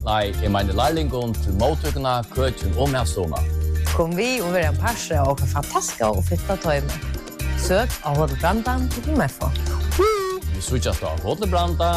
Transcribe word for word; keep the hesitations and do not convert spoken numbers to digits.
Nei, jeg mener lærlingen til mottøkene, køkken og medstående. Kom vi og være en parse og fantastiske og fitta tøyme. Søk av Hotel Brandan til M F O. Vi switcher fra Hotel Branda